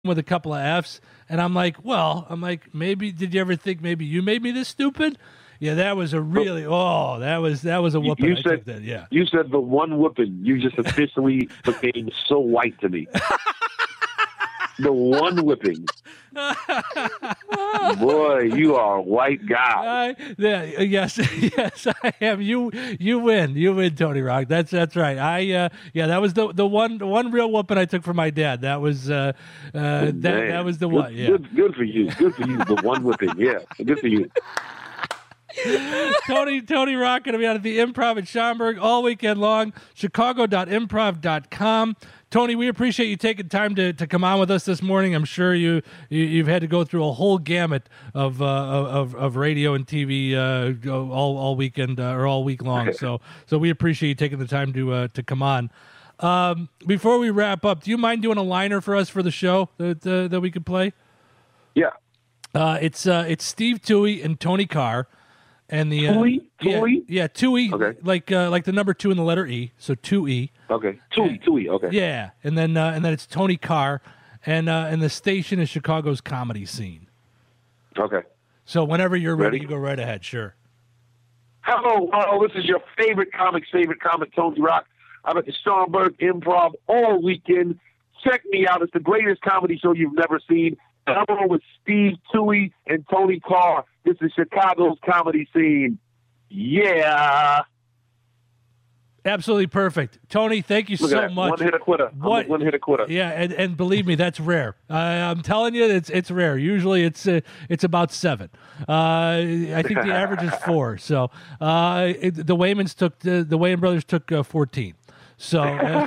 with a couple of F's, and I'm like, maybe did you ever think maybe you made me this stupid? Yeah, that was a really that was a whooping. You said that, yeah. You said the one whooping. You just officially became so white to me. The one whipping. Boy, you are a white guy. Yes, I am. You win, Tony Rock. That's right. That was the one real whooping I took from my dad. That was that was the one. Yeah, good for you. Good for you. The one whipping. Yeah, good for you. Tony Rock going to be out at the Improv at Schaumburg all weekend long. Chicago.improv.com. Tony, we appreciate you taking time to come on with us this morning. I'm sure you've had to go through a whole gamut of radio and TV all weekend or all week long. So we appreciate you taking the time to come on. Before we wrap up, do you mind doing a liner for us for the show that we could play? Yeah. It's Steve Toohey and Tony Carr. And the Toohey? Yeah, Toohey. Okay. Like the number 2 in the letter E, so Toohey. Okay. Toohey. Okay. Yeah, and then it's Tony Carr, and the station is Chicago's comedy scene. Okay. So whenever you're ready, you go right ahead. Sure. Hello, this is your favorite comic, Tony Rock. I'm at the Schaumburg Improv all weekend. Check me out. It's the greatest comedy show you've never seen. I'm on with Steve Toohey and Tony Carr. This is Chicago's comedy scene. Yeah. Absolutely perfect. Tony, thank you so much. One hit a quitter. One hit a quitter. Yeah, and believe me, that's rare. I'm telling you, it's rare. Usually it's about 7. I think the average is 4. So the Waymans took the Wayman brothers took 14. So,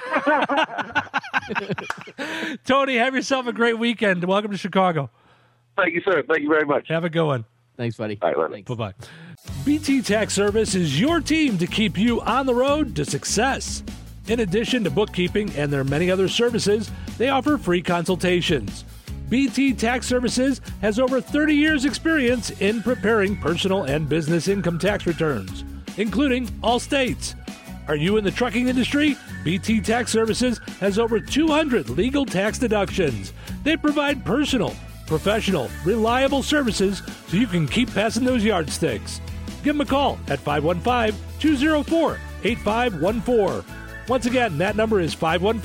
Tony, have yourself a great weekend. Welcome to Chicago. Thank you, sir. Thank you very much. Have a good one. Thanks, buddy. All right, bye-bye. BT Tax Service is your team to keep you on the road to success. In addition to bookkeeping and their many other services, they offer free consultations. BT Tax Services has over 30 years' experience in preparing personal and business income tax returns, including all states. Are you in the trucking industry? BT Tax Services has over 200 legal tax deductions. They provide personal, professional, reliable services so you can keep passing those yardsticks. Give them a call at 515-204-8514. Once again, that number is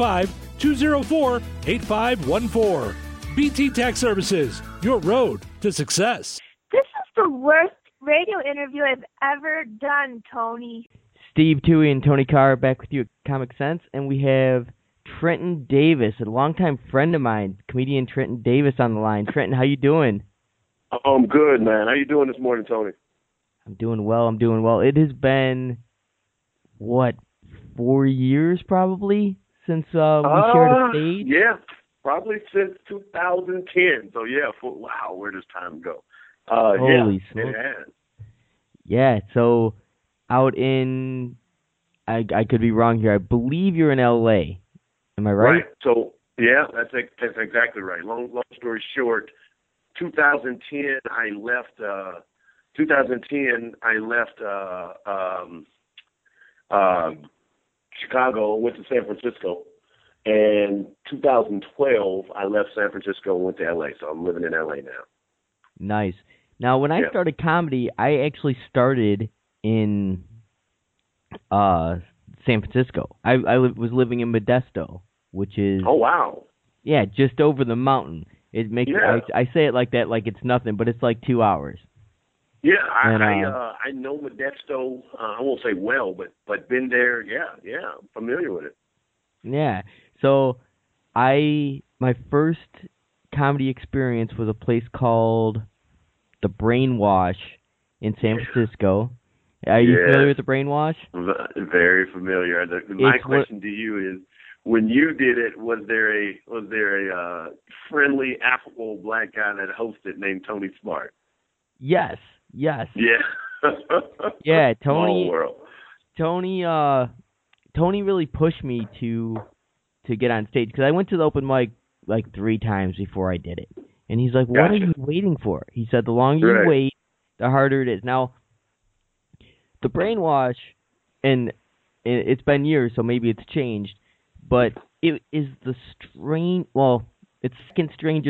515-204-8514. BT Tax Services, your road to success. This is the worst radio interview I've ever done, Tony. Steve Toohey and Tony Carr back with you at Comic Sense, and we have Trenton Davis, a longtime friend of mine, comedian Trenton Davis on the line. Trenton, how you doing? I'm good, man. How you doing this morning, Tony? I'm doing well. It has been, 4 years probably since we shared a stage? Yeah, probably since 2010. So, yeah, wow, where does time go? Holy smokes. It has. Yeah, so out in, I could be wrong here, I believe you're in L.A., am I right? Right. So, yeah, that's exactly right. Long story short, 2010, I left Chicago, went to San Francisco. And 2012, I left San Francisco and went to L.A., so I'm living in L.A. now. Nice. Now, when I started comedy, I actually started in San Francisco. I was living in Modesto, which is... Oh, wow. Yeah, just over the mountain. It makes I say it like that, like it's nothing, but it's like 2 hours. Yeah, I know Modesto. I won't say well, but been there. Yeah, I'm familiar with it. Yeah. So, my first comedy experience was a place called The Brainwash in San Francisco. Are you familiar with The Brainwash? Very familiar. My question to you is, when you did it, was there a friendly, affable black guy that hosted named Tony Smart? Yes. Yeah. Yeah, Tony. Small world. Tony really pushed me to get on stage because I went to the open mic like 3 times before I did it, and he's like, "What are you waiting for?" He said, "The longer you wait, the harder it is." Now, The Brainwash, and it's been years, so maybe it's changed, but it is the strange. Well, It's second Stranger